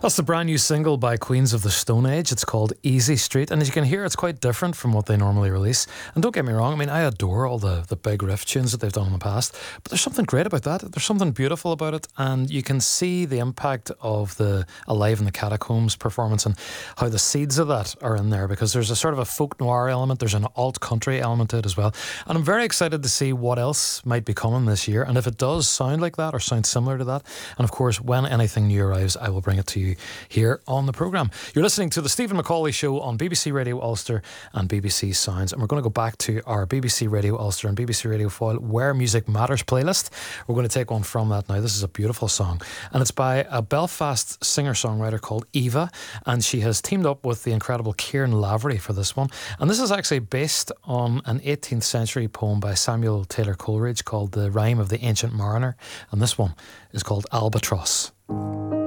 That's the brand new single by Queens of the Stone Age. It's called Easy Street, and as you can hear, it's quite different from what they normally release. And don't get me wrong, I mean, I adore all the big riff tunes that they've done in the past, but there's something great about that. There's something beautiful about it, and you can see the impact of the Alive in the Catacombs performance and how the seeds of that are in there, because there's a sort of a folk noir element, there's an alt country element to it as well. And I'm very excited to see what else might be coming this year, and if it does sound like that or sound similar to that. And of course, when anything new arrives, I will bring it to you here on the programme. You're listening to the Stephen McCauley Show on BBC Radio Ulster and BBC Sounds, and we're going to go back to our BBC Radio Ulster and BBC Radio Foyle Where Music Matters playlist. We're going to take one from that now. This is a beautiful song, and it's by a Belfast singer-songwriter called Eva, and she has teamed up with the incredible Kieran Lavery for this one. And this is actually based on an 18th century poem by Samuel Taylor Coleridge called The Rime of the Ancient Mariner, and this one is called Albatross.